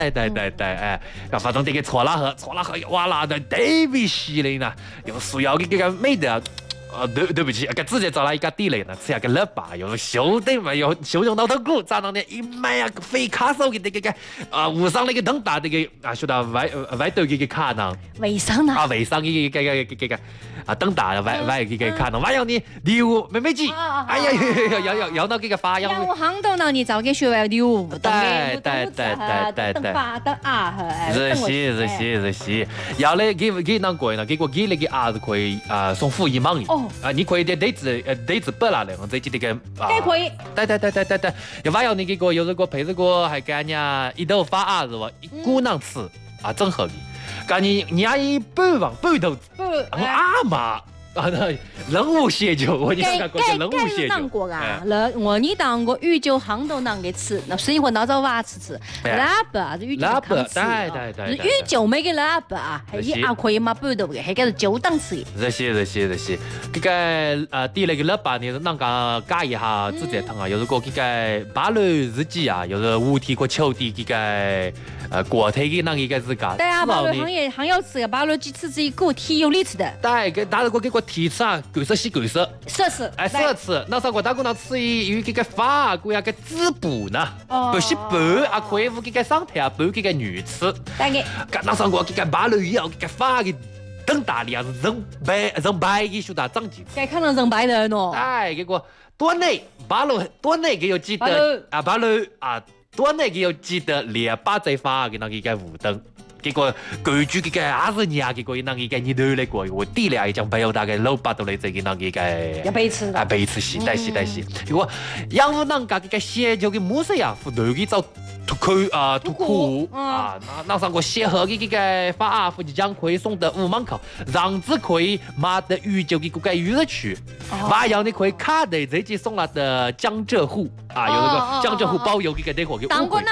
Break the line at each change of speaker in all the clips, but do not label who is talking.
对，哎，反正这个错了后，哇啦的特别犀利呢，用塑料的这个美的。对不起，直接找了一个地雷呢，吃下个肋巴，又修的嘛，又修用到头骨，咋弄呢？一买啊，飞卡手嘅这个无上那个灯大这个晓得外头嘅卡呢？
卫生呢？
卫生嘅灯大外嘅卡呢？哇要你牛没几，哎呀要到这个发扬。
要行到呢，你早给学外牛，
对，
灯发灯啊，
是，要嘞给啷个呢？给那个儿子可以送福一忙的。你可以的袋子不拿来，这几个
该可以。
对，要不要你给个有这个配这个还干呀一头发儿子哇，一股囊吃整合的，干你伢一背头阿妈。人物写酒，我你看过人物写酒。
过啊，我你当过鱼酒行都能给吃，那生活闹着娃吃，喇叭是鱼酒康吃，
对，
鱼酒没给喇叭啊，还一阿块嘛不得的，还给是酒当吃。
这些，这个第那个喇叭呢，啷个改一下直接疼啊？有如果这个芭蕾日记啊，有是五体和球的这个国体的啷个自家。
对啊，芭蕾行要吃个芭蕾几次这一个体有力吃的。
对，给打如果给个提示啊，狗色洗狗色，
色吃，
那上过大姑娘吃有这个法国呀个滋补呢，不是补可以给个上台啊，补给个女吃。那上过这个芭蕾要这个法的灯大的啊，人白的晓得长进。
该看到人白人哦。
哎，这个多内芭蕾多内给有记得芭蕾多内给有记得列巴在法给那个舞灯。结果根据这个20年结果那个你都来过，我第2讲朋友大概老八都来这个那个
要背吃
背吃洗带洗。结果养父啷个这个写就给木色呀，不对给找吐苦那上过写好的这个法夫就将可以送的5万口，让子可以买的鱼就给个鱼肉去，还要你可以卡的这己送了的江浙沪有那个江浙沪包邮给那个给
当过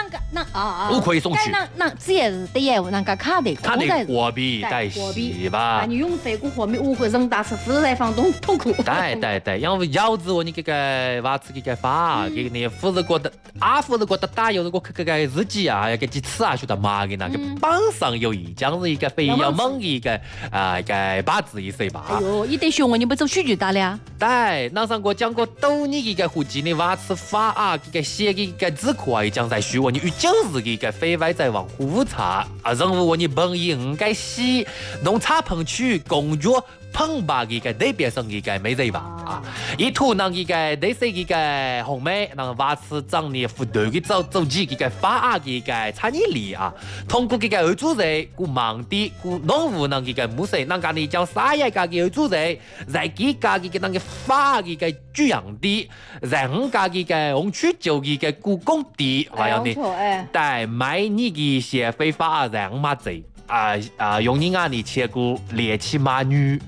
5块送去，
那这也是对呀，那个卡的
货币带洗吧，
你用这个货币5块人打是自然房东痛苦。
对，因为要子我你这个娃子这个法给你扶着过的扶着过的打有这个这个日记啊，给几次晓得嘛给那个榜上有一将是一个非要猛一个一个八字一岁吧。
哎呦，你得学我，你不走许久打了。
对，那上过讲过逗你一个户籍的娃子法这个写的一个字库一讲在学我你与就是一个非外在往胡查任务我你本意该洗农茶棚区工作碰吧一个那边上一个没人吧一图那一个那是一个红梅那娃子长你负责的走几个法一个产业里通过这个二组人古忙的古农户那一个木生那个你讲啥呀个二组人在几个那个法一个居养地人家一个红区就一个故宫地还有呢但买你的些非法人嘛贼用你你切股猎奇马女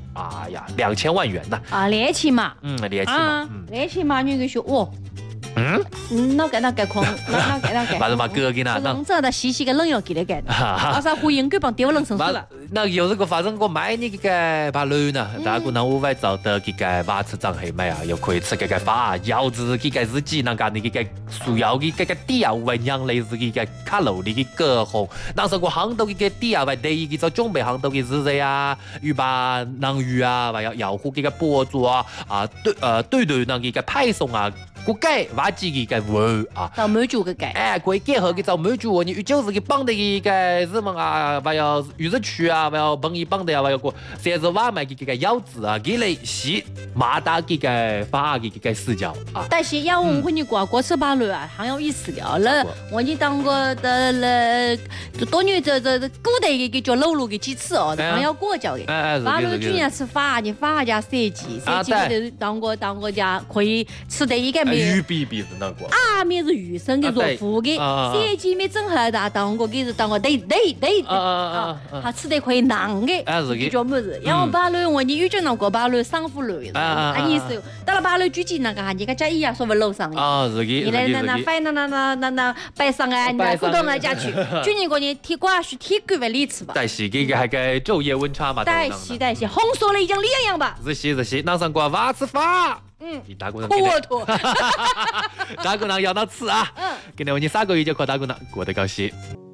2000万元呐
猎奇马猎奇马女个说那给那空，那给。
把嘛哥给那。
弄这的细细个冷药给那个。啥回应给帮丢冷生死了。
那有这个发生过买你个把驴呢，大姑娘我外找的这个娃子长黑妹又可以吃这个饭，腰子这个日记那个你这个需要的这个底为养类似这个卡路里的隔红，那时候行到这个底为第一个做准备行到的日子呀，鱼吧能鱼还要护这个博主对那个派送个改挖几个味
到满足个改
可以结合个找满足你就是个帮的一个日们还要鱼肉区还要帮一帮的还要个甚至外卖这个腰子给类是马达这个发这个视角
但是要我跟你过吃巴lø很有意思的了我你当过的了多年这古代一个叫露露的几次很要过脚的巴lø去年吃法你法家设计的当过家可以吃的一个
鱼比是那个
面是鱼生的做福的设计没整合的当过给是当过对他吃的可以囊的叫么子然后巴lø我你遇见那个巴lø商户类意思到了巴lø具体那个你看家一样说不楼上你来那翻那摆上你来互动家去去年过年提瓜是提贵为例子吧
但是这个还个昼夜温差嘛
但是红说了一讲两样吧
日系那上过娃吃法你大姑娘
妥
大姑娘要到吃今天我你3个月就靠大姑娘过得高兴